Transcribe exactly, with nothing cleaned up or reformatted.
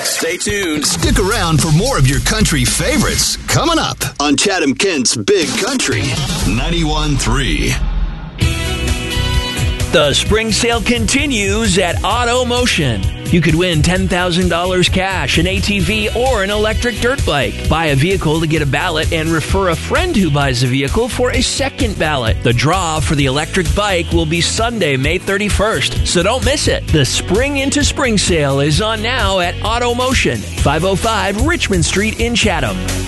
Stay tuned. Stick around for more of your country favorites coming up on Chatham-Kent's Big Country ninety-one point three. The spring sale continues at Auto Motion. You could win ten thousand dollars cash, an A T V, or an electric dirt bike. Buy a vehicle to get a ballot and refer a friend who buys a vehicle for a second ballot. The draw for the electric bike will be Sunday, May thirty-first, so don't miss it. The Spring into Spring sale is on now at Auto Motion, five oh five Richmond Street in Chatham.